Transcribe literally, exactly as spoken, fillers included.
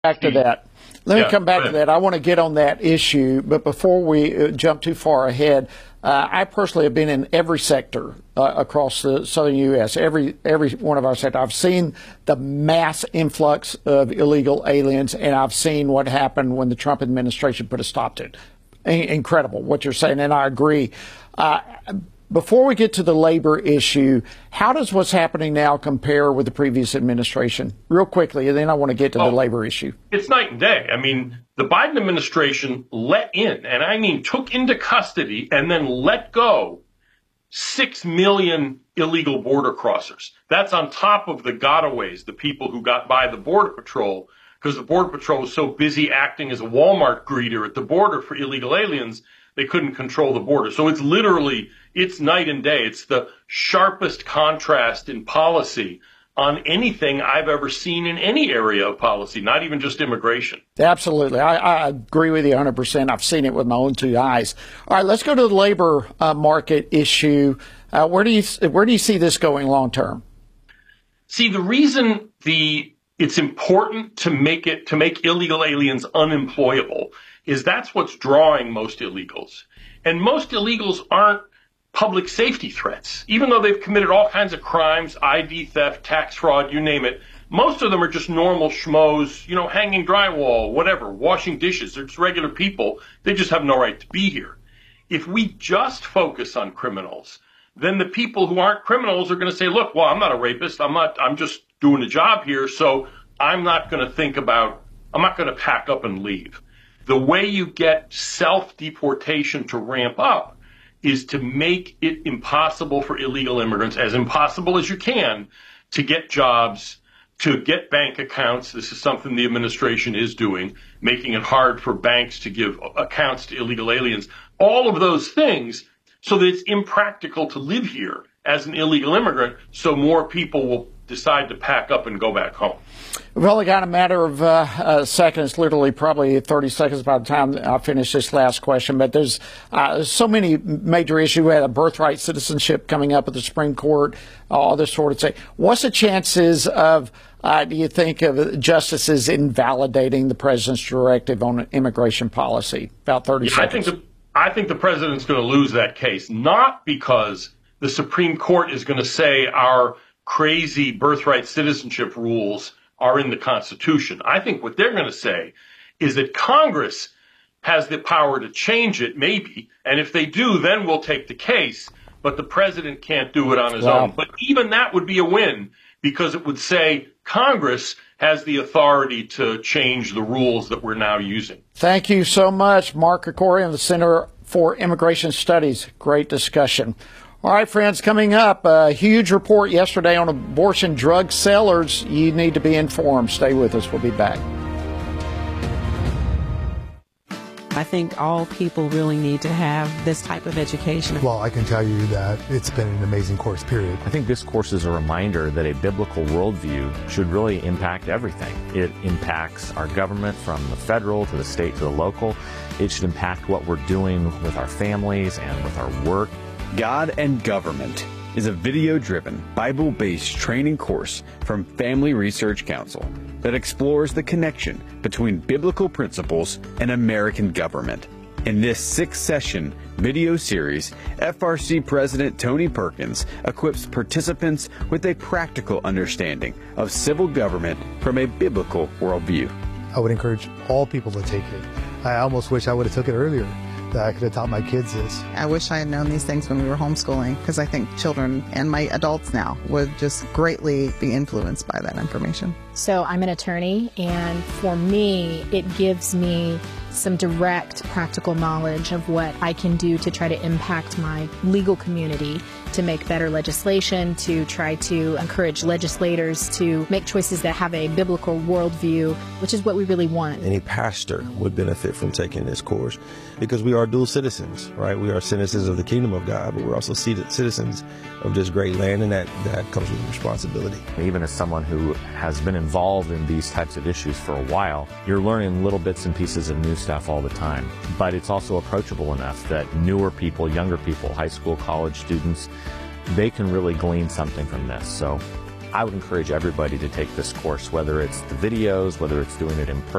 back to that. Let me yeah, come back to that. I want to get on that issue, but before we uh, jump too far ahead, uh, I personally have been in every sector uh, across the southern U S, every every one of our sectors. I've seen the mass influx of illegal aliens, and I've seen what happened when the Trump administration put a stop to it. In- incredible what you're saying, and I agree. Uh, Before we get to the labor issue, how does what's happening now compare with the previous administration? Real quickly, and then I want to get to oh, the labor issue. It's night and day. I mean, the Biden administration let in, and I mean took into custody and then let go six million illegal border crossers. That's on top of the gotaways, the people who got by the Border Patrol, because the Border Patrol was so busy acting as a Walmart greeter at the border for illegal aliens, they couldn't control the border. So it's literally, it's night and day. It's the sharpest contrast in policy on anything I've ever seen in any area of policy, not even just immigration. Absolutely. I, I agree with you one hundred percent. I've seen it with my own two eyes. All right, let's go to the labor uh, market issue. Uh, where do you where do you see this going long term? See, the reason the it's important to make it to make illegal aliens unemployable is that's what's drawing most illegals. And most illegals aren't public safety threats. Even though they've committed all kinds of crimes, I D theft, tax fraud, you name it, most of them are just normal schmoes, you know, hanging drywall, whatever, washing dishes. They're just regular people. They just have no right to be here. If we just focus on criminals, then the people who aren't criminals are going to say, look, well, I'm not a rapist. I'm not, I'm just doing a job here. So I'm not going to think about, I'm not going to pack up and leave. The way you get self-deportation to ramp up is to make it impossible for illegal immigrants, as impossible as you can, to get jobs, to get bank accounts. This is something the administration is doing, making it hard for banks to give accounts to illegal aliens. All of those things so that it's impractical to live here as an illegal immigrant, so more people will decide to pack up and go back home. We've only got a matter of uh, uh, seconds, literally probably thirty seconds by the time I finish this last question. But there's uh, so many major issues. We had a birthright citizenship coming up at the Supreme Court, all this sort of thing. What's the chances of, uh, do you think, of justices invalidating the president's directive on immigration policy? About thirty yeah, seconds. I think, the, I think the president's going to lose that case, not because the Supreme Court is going to say our crazy birthright citizenship rules are in the Constitution. I think what they're going to say is that Congress has the power to change it, maybe, and if they do, then we'll take the case, but the president can't do it on his wow. own. But even that would be a win, because it would say Congress has the authority to change the rules that we're now using. Thank you so much, Mark Krikorian, the Center for Immigration Studies. Great discussion. All right, friends, coming up, a huge report yesterday on abortion drug sellers. You need to be informed. Stay with us. We'll be back. I think all people really need to have this type of education. Well, I can tell you that it's been an amazing course, period. I think this course is a reminder that a biblical worldview should really impact everything. It impacts our government from the federal to the state to the local. It should impact what we're doing with our families and with our work. God and Government is a video-driven, Bible-based training course from Family Research Council that explores the connection between biblical principles and American government. In this six-session video series, F R C President Tony Perkins equips participants with a practical understanding of civil government from a biblical worldview. I would encourage all people to take it. I almost wish I would have took it earlier, that I could have taught my kids this. I wish I had known these things when we were homeschooling, because I think children and my adults now would just greatly be influenced by that information. So I'm an attorney, and for me, it gives me some direct practical knowledge of what I can do to try to impact my legal community, to make better legislation, to try to encourage legislators to make choices that have a biblical worldview, which is what we really want. Any pastor would benefit from taking this course because we are dual citizens, right? We are citizens of the kingdom of God, but we're also citizens of this great land, and that, that comes with responsibility. Even as someone who has been involved in these types of issues for a while, you're learning little bits and pieces of new stuff all the time. But it's also approachable enough that newer people, younger people, high school, college students, they can really glean something from this. So I would encourage everybody to take this course, whether it's the videos, whether it's doing it in person.